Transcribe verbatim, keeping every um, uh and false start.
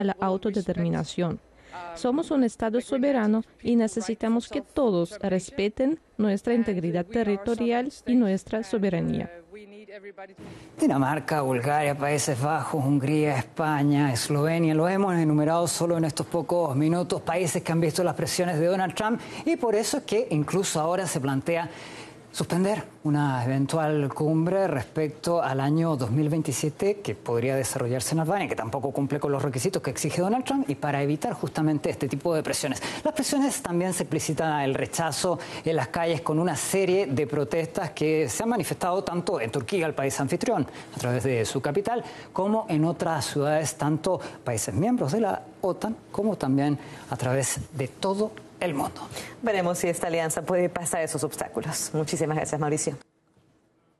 a la autodeterminación. Somos un Estado soberano y necesitamos que todos respeten nuestra integridad territorial y nuestra soberanía. Dinamarca, Bulgaria, Países Bajos, Hungría, España, Eslovenia, lo hemos enumerado solo en estos pocos minutos, países que han visto las presiones de Donald Trump y por eso es que incluso ahora se plantea suspender una eventual cumbre respecto al año dos mil veintisiete que podría desarrollarse en Albania, que tampoco cumple con los requisitos que exige Donald Trump y para evitar justamente este tipo de presiones. Las presiones también se explicita el rechazo en las calles con una serie de protestas que se han manifestado tanto en Turquía, el país anfitrión, a través de su capital, como en otras ciudades, tanto países miembros de la OTAN como también a través de todo el mundo. Veremos si esta alianza puede pasar esos obstáculos. Muchísimas gracias, Mauricio.